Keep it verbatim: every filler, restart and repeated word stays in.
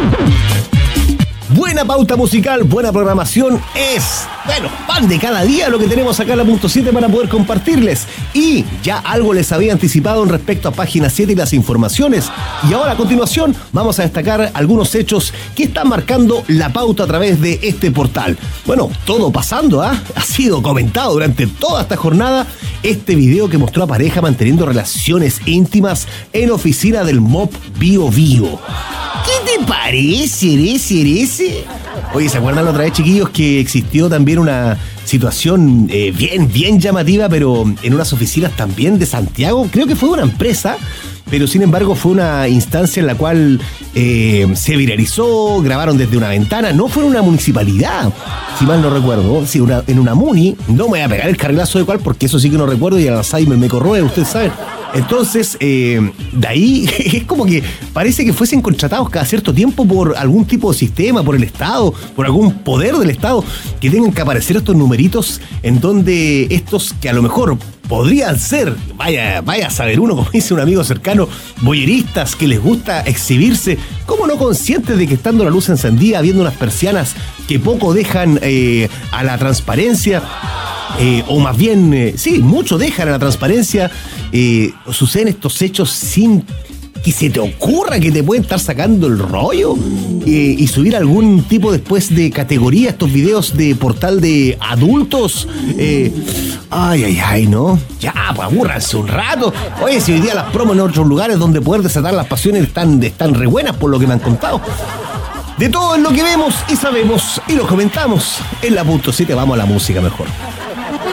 Buena pauta musical, buena programación es, bueno, pan de cada día lo que tenemos acá en la punto siete para poder compartirles. Y ya algo les había anticipado en respecto a Página siete y las informaciones. Y ahora a continuación vamos a destacar algunos hechos que están marcando la pauta a través de este portal. Bueno, todo pasando, ¿ah? ¿eh? Ha sido comentado durante toda esta jornada este video que mostró a pareja manteniendo relaciones íntimas en oficina del M O P Bio Bio. ¿Qué te parece, ese, ese? Oye, ¿se acuerdan la otra vez, chiquillos, que existió también una situación eh, bien, bien llamativa, pero en unas oficinas también de Santiago? Creo que fue una empresa, pero sin embargo fue una instancia en la cual eh, se viralizó, grabaron desde una ventana, no fue en una municipalidad, si mal no recuerdo, sí, una, en una muni. No me voy a pegar el carrilazo de cuál, porque eso sí que no recuerdo y el Alzheimer me corroe, ustedes saben. Entonces, eh, de ahí es como que parece que fuesen contratados cada cierto tiempo por algún tipo de sistema, por el Estado, por algún poder del Estado, que tengan que aparecer estos numeritos en donde estos que a lo mejor podrían ser, vaya, vaya a saber uno, como dice un amigo cercano, voyeristas que les gusta exhibirse, como no conscientes de que estando la luz encendida, viendo unas persianas que poco dejan eh, a la transparencia, Eh, o más bien, eh, sí, mucho dejan a la transparencia, eh, suceden estos hechos sin que se te ocurra que te pueden estar sacando el rollo eh, y subir algún tipo después de categoría estos videos de portal de adultos. Eh, ay, ay, ay, ¿no? Ya, pues abúrranse un rato. Oye, si hoy día las promos en otros lugares donde poder desatar las pasiones están, están re buenas por lo que me han contado. De todo es lo que vemos y sabemos y lo comentamos. En la punto siete vamos a la música mejor.